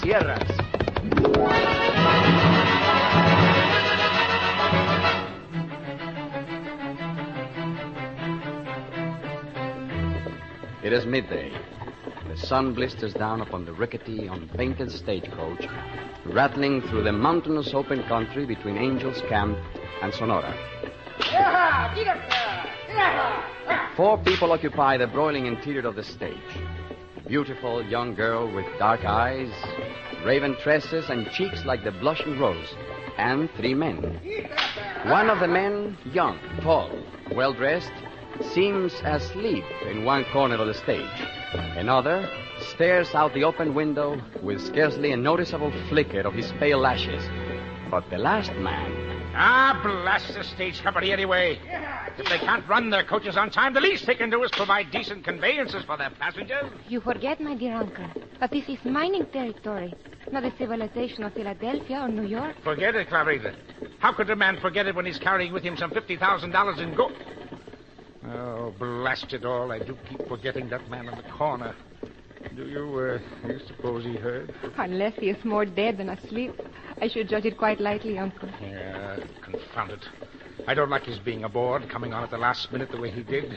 Tierras. It is midday. The sun blisters down upon the rickety, unpainted stagecoach, rattling through the mountainous open country between Angel's Camp and Sonora. 4 people occupy the broiling interior of the stage. A beautiful young girl with dark eyes, raven tresses, and cheeks like the blushing rose, and 3 men. One of the men, young, tall, well-dressed, seems asleep in one corner of the stage. Another stares out the open window with scarcely a noticeable flicker of his pale lashes. But the last man... Blast the stage company anyway. If they can't run their coaches on time, the least they can do is provide decent conveyances for their passengers. You forget, my dear uncle, that this is mining territory, not the civilization of Philadelphia or New York. Forget it, Clarita. How could a man forget it when he's carrying with him some $50,000 in gold? Oh, blast it all. I do keep forgetting that man in the corner. Do you suppose he heard? Unless he is more dead than asleep. I should judge it quite lightly, Uncle. Yeah, confound it. I don't like his being aboard, coming on at the last minute the way he did.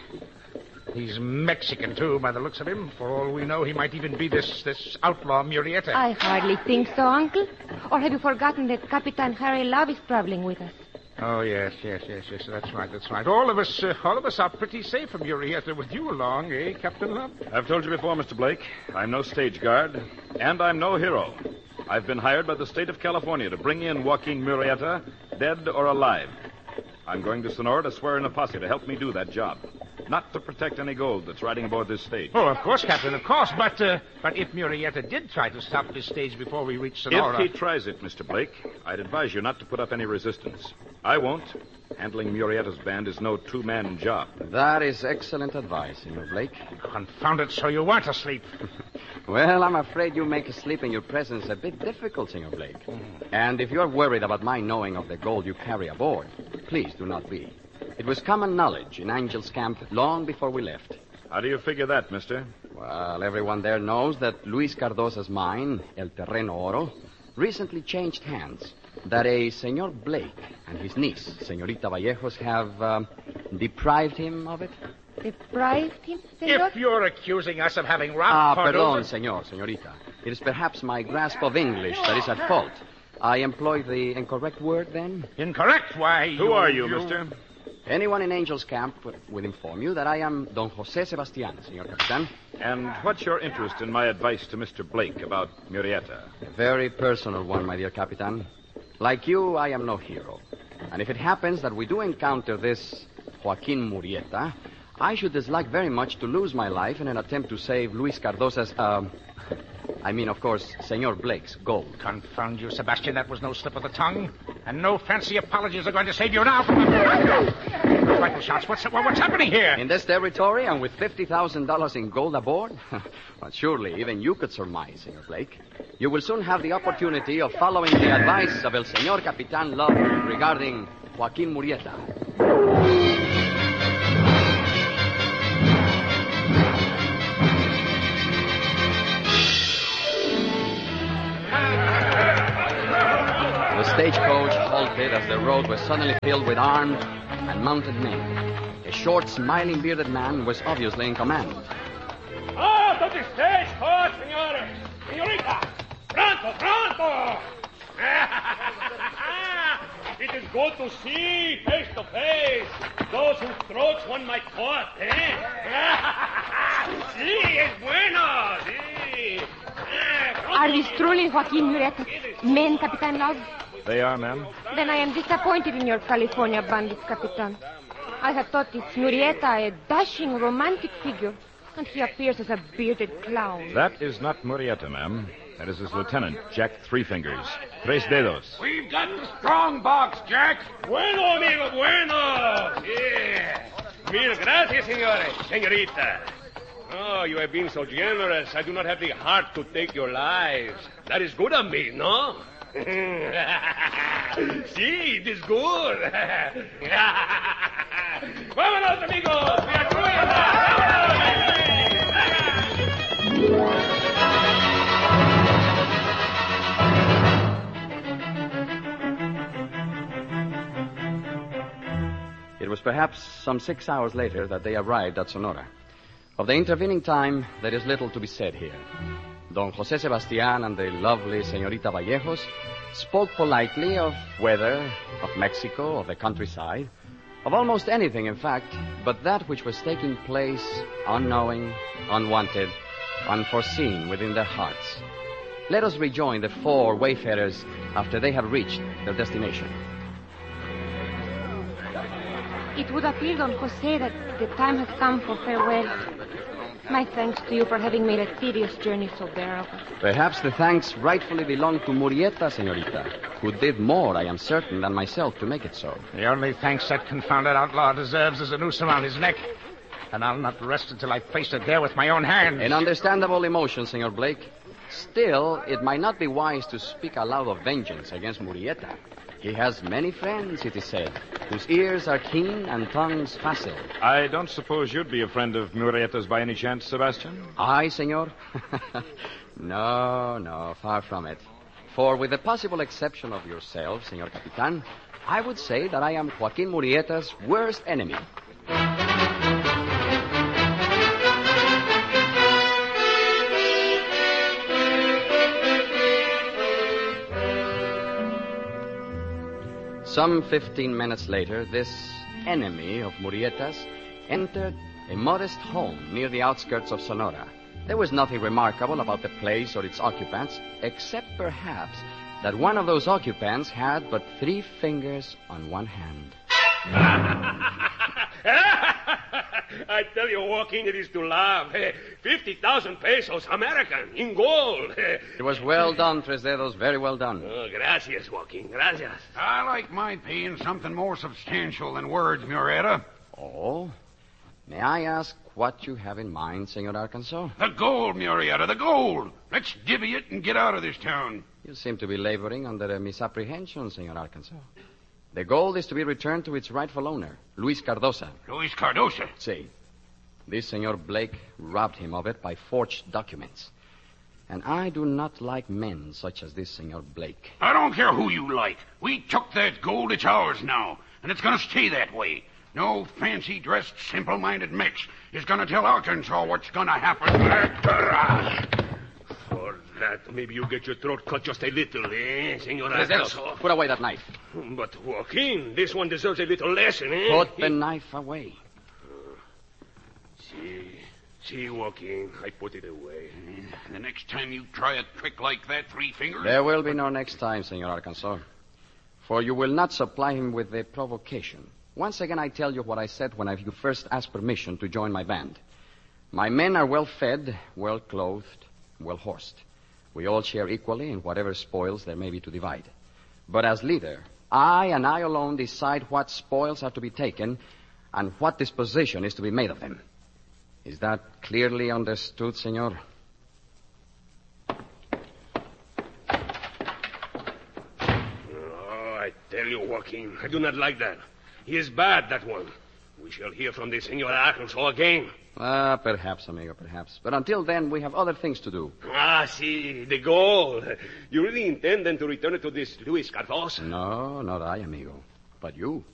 He's Mexican, too, by the looks of him. For all we know, he might even be this outlaw Murrieta. I hardly think so, Uncle. Or have you forgotten that Capitan Harry Love is traveling with us? Oh, yes. That's right. All of us are pretty safe from Murrieta with you along, eh, Captain Love? I've told you before, Mr. Blake, I'm no stage guard, and I'm no hero. I've been hired by the state of California to bring in Joaquin Murrieta, dead or alive. I'm going to Sonora to swear in a posse to help me do that job. Not to protect any gold that's riding aboard this stage. Oh, of course, Captain, of course. But if Murrieta did try to stop this stage before we reach Sonora... If he tries it, Mr. Blake, I'd advise you not to put up any resistance. I won't. Handling Murrieta's band is no 2-man job. That is excellent advice, Senor Blake. Confound it, so you weren't asleep. Well, I'm afraid you make sleep in your presence a bit difficult, Senor Blake. And if you're worried about my knowing of the gold you carry aboard, please do not be. It was common knowledge in Angel's Camp long before we left. How do you figure that, mister? Well, everyone there knows that Luis Cardosa's mine, El Terreno Oro, recently changed hands. That a Senor Blake and his niece, Senorita Vallejos, have deprived him of it. Deprived him, senor? If you're accusing us of having robbed pardon, senorita. It is perhaps my grasp of English that is at fault. I employ the incorrect word, then? Incorrect? Why, Who are you, mister? Anyone in Angel's Camp will inform you that I am Don Jose Sebastian, Senor Capitan. And what's your interest in my advice to Mr. Blake about Murrieta? A very personal one, my dear Capitan. Like you, I am no hero. And if it happens that we do encounter this Joaquin Murrieta, I should dislike very much to lose my life in an attempt to save Luis Cardosa's, of course, Senor Blake's gold. Confound you, Sebastian. That was no slip of the tongue. And no fancy apologies are going to save you now. Rifle shots. What's happening here? In this territory and with $50,000 in gold aboard? But surely even you could surmise, Senor Blake. You will soon have the opportunity of following the advice of El Senor Capitan Love regarding Joaquin Murrieta. The stagecoach halted as the road was suddenly filled with armed and mounted men. A short, smiling, bearded man was obviously in command. Out of the stagecoach, senores! Senorita! Pronto! It is good to see face to face those whose throats one might cut, eh? Sí, es bueno, sí. Are these truly Joaquin Murrieta's men, Capitan Love? They are, ma'am. Then I am disappointed in your California bandits, Capitan. I had thought this Murrieta a dashing, romantic figure, and he appears as a bearded clown. That is not Murrieta, ma'am. That is his lieutenant, Jack Three Fingers. Tres Dedos. We've got the strong box, Jack. Bueno, amigo, bueno. Yeah. Mil gracias, señorita. Oh, you have been so generous. I do not have the heart to take your lives. That is good of me, no? Sí, it is good. Vámonos, amigos. We are doing it. was perhaps some 6 hours later that they arrived at Sonora. Of the intervening time, there is little to be said here. Don José Sebastián and the lovely Señorita Vallejos spoke politely of weather, of Mexico, of the countryside, of almost anything, in fact, but that which was taking place unknowing, unwanted, unforeseen within their hearts. Let us rejoin the four wayfarers after they have reached their destination. It would appear, Don José, that the time has come for farewell. My thanks to you for having made a tedious journey so bearable. Perhaps the thanks rightfully belong to Murrieta, Señorita, who did more, I am certain, than myself to make it so. The only thanks that confounded outlaw deserves is a noose around his neck. And I'll not rest until I face it there with my own hands. An understandable emotion, Senor Blake. Still, it might not be wise to speak aloud of vengeance against Murrieta. He has many friends, it is said, whose ears are keen and tongues facile. I don't suppose you'd be a friend of Murrieta's by any chance, Sebastian? I, senor? No, far from it. For with the possible exception of yourself, Senor Capitan, I would say that I am Joaquin Murrieta's worst enemy. Some 15 minutes later, this enemy of Murrieta's entered a modest home near the outskirts of Sonora. There was nothing remarkable about the place or its occupants, except perhaps that one of those occupants had but 3 fingers on one hand. I tell you, Joaquin, it is to laugh. 50,000 pesos, American, in gold. It was well done, Tres Dedos, very well done. Oh, gracias, Joaquin, gracias. I like my pay in something more substantial than words, Murrieta. Oh? May I ask what you have in mind, Senor Arkansas? The gold, Murrieta, the gold. Let's divvy it and get out of this town. You seem to be laboring under a misapprehension, Senor Arkansas. The gold is to be returned to its rightful owner, Luis Cardosa. Luis Cardosa? See, this Senor Blake robbed him of it by forged documents. And I do not like men such as this Senor Blake. I don't care who you like. We took that gold. It's ours now. And it's going to stay that way. No fancy-dressed, simple-minded Mex is going to tell Arkansas what's going to happen. For that, maybe you get your throat cut just a little, Senor Tres Dedos, Arkansas? put away that knife. But, Joaquin, this one deserves a little lesson, Put the knife away. See, Joaquin, I put it away. The next time you try a trick like that, 3 fingers... There will be no next time, Senor Arkansas. For you will not supply him with a provocation. Once again, I tell you what I said when you first asked permission to join my band. My men are well fed, well clothed, well horsed. We all share equally in whatever spoils there may be to divide. But as leader, I and I alone decide what spoils are to be taken and what disposition is to be made of them. Is that clearly understood, senor? Oh, I tell you, Joaquin, I do not like that. He is bad, that one. We shall hear from the Senor Arkansas again. Perhaps, amigo, perhaps. But until then, we have other things to do. See, the gold. You really intend then to return it to this Luis Cardosa? No, not I, amigo. But you.